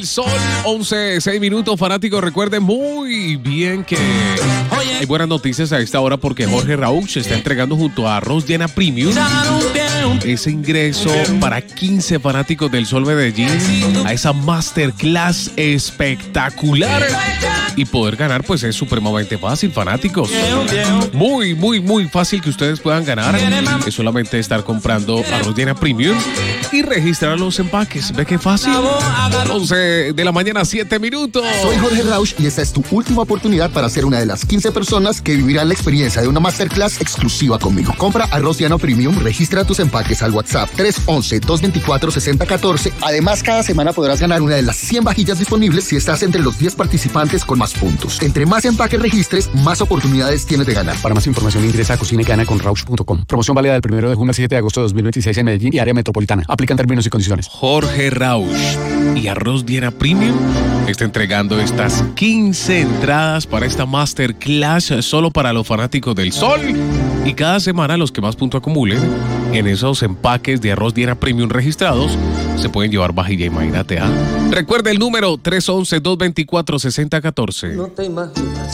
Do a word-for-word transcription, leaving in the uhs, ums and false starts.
Sol, once, seis minutos, fanáticos. Recuerden muy bien que hay buenas noticias a esta hora porque Jorge Rauch está entregando junto a Arroz Llena Premium ese ingreso para quince fanáticos del Sol Medellín a esa masterclass espectacular. Y poder ganar pues es supremamente fácil, fanáticos. Muy, muy, muy fácil que ustedes puedan ganar. Es solamente estar comprando Arroz Llena Premium y registrar los empaques. ¿Ve qué fácil? once de la mañana, siete minutos. Soy Jorge Rauch y esta es tu última oportunidad para ser una de las quince personas que vivirán la experiencia de una masterclass exclusiva conmigo. Compra Arroz Llena Premium, registra tus empaques al WhatsApp tres once, dos veinticuatro, sesenta catorce. Además, cada semana podrás ganar una de las cien vajillas disponibles si estás entre los diez participantes con más puntos. Entre más empaques registres, más oportunidades tienes de ganar. Para más información ingresa a cocina y gana con rauch punto com. Promoción válida del primero de junio al siete de agosto de dos mil veintiséis en Medellín y área metropolitana. Aplican términos y condiciones. Jorge Rauch y Arroz Llena Premium está entregando estas quince entradas para esta masterclass solo para los fanáticos del Sol. Y cada semana los que más puntos acumulen en esos empaques de Arroz Llena Premium registrados se pueden llevar vajilla, imagínate. ¿ah? Recuerda el número tres once, dos veinticuatro, sesenta catorce. No te imaginas.